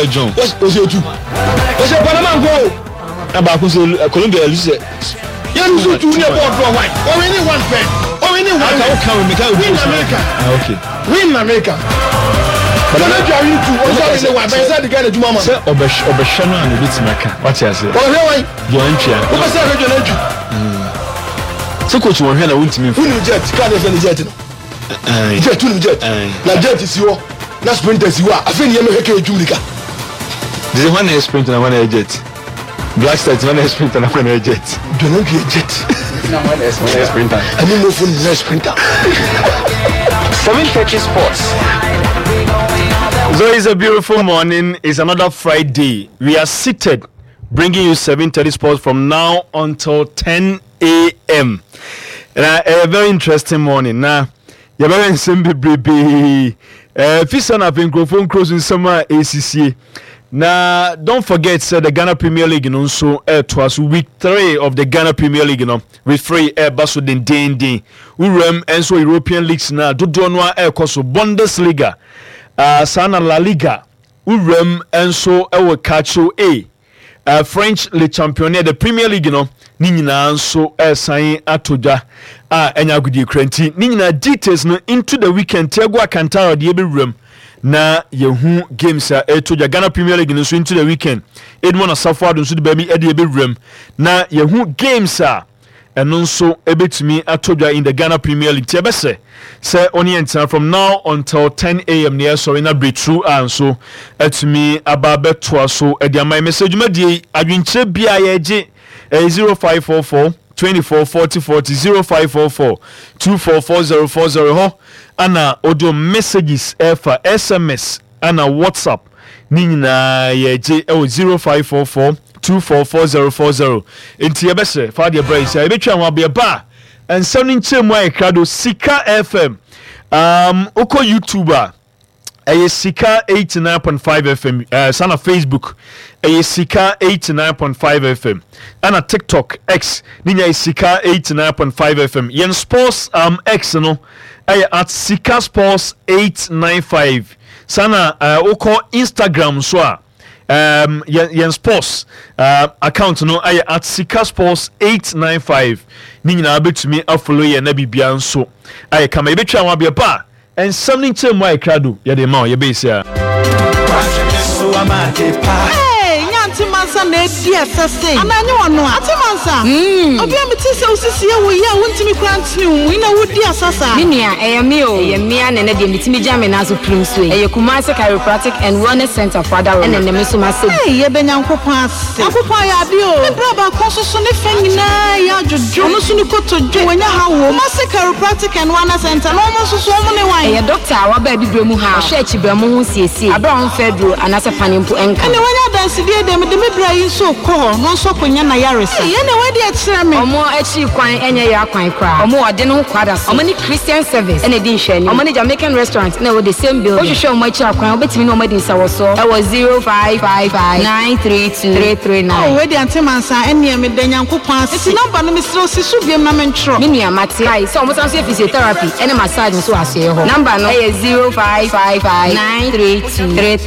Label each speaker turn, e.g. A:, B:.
A: Samuel John.
B: What's your two? What's your Panama go?
A: About Colombia, lose it.
B: You lose to the board for white. Or any one pen. Or any one. Win America.
A: Okay.
B: Win America. But I'm not driving to also in the one. I the guy that mama.
A: Sir, Obeshano and the bit Maka. What's your say?
B: Oh, hey,
A: your entry.
B: What's that? Your entry.
A: So, coach, one hand, I want to me.
B: Who jet? Can't have any jet. Jet, two jet. Now, jet is your. Now, sprinters, you are. I think you're making a Julica.
A: There's one air sprint and one air jet. Black Stars, one air sprint and one air jet.
B: Don't be a jet.
A: One air sprinter.
B: I mean, no phone is a sprinter.
C: 7:30 Sports.
D: So it's a beautiful morning. It's another Friday. We are seated, bringing you 7:30 Sports from now until 10 a.m. And a very interesting morning. Now, you're very simple, baby. Fisa na microphone closing summer ACC. Now, don't forget, the Ghana Premier League, so it was week 3 of the Ghana Premier League, with free air basso den day. Urem and so European leagues now. Do Donwa air koso Bundesliga, Sana La Liga, Urem and so our Cacho A, French Le Championnat, the Premier League, Nina so sign atoja, Enyagudi Krenti, Nina details into the weekend, Tiago Cantara, the room. Na yehu games to the Ghana Premier League nso into the weekend Edmond Asafo nso the baby ede be rem na yehu games eno nso ebetumi atodwa in the Ghana Premier League tiebese say oni enter from now until 10 a.m. near so in a breakthrough and so etumi ababe to so e dia my message madie adwinche bia ye 0544 24 40 40 0544 244040 ho ana audio messages efa SMS ana WhatsApp ninina yeje 0544 244040 enti yebese fa de brace ya betwa ho abia ba ensem nchemu aykrado Sika FM uko YouTuber Sika 89.5 FM sana Facebook Sika 89.5 FM ana TikTok X ninya Sika 89.5 FM yen sports X no at Sika Sports 895 sana uko Instagram so yen sports account no at Sika Sports 895 ninya betumi afollow ye na bibia nso kama ebetwa wa bia ba and something to my crowd, yeah, the more, your base, yeah.
E: Hey, Yanti Mansa, dear Sassy, and I know, Atimansa. Obia Usisi, we are want to me grant you, we know what dear Sassa.
F: Minia, a meal, a man, and a Dimitimi and Azu Prince, a Kumasa Chiropractic and Wellness Center for that, and the Missuma.
E: Hey, Yabenyan Copas, Akupaya Dio, Braba Consul Femina, Yajo, Sunuko to do when you have Kumasa Chiropractic and Wellness Center, almost so many wine. A doctor, our baby Bremuha, Shetty Bermu, CC, a brown Fedro, and as a panimpu and when I dance today, them the Mibra is so cold, no so when you're Yaris. Anyway, dear me, or more actually quite any quite cry, or more than quadras, or many Christian service, and a dish, or many Jamaican restaurants, now with the same bill. You show my child, but me no money in our so I was 0555 932 339. Oh, where the Antimansa and near me, then Yanko Pass. It's a number, Mr. Sisubi, Mamentro. Minia Mati, so almost as physiotherapy, and a massage, so I say, number no 0555 932 339.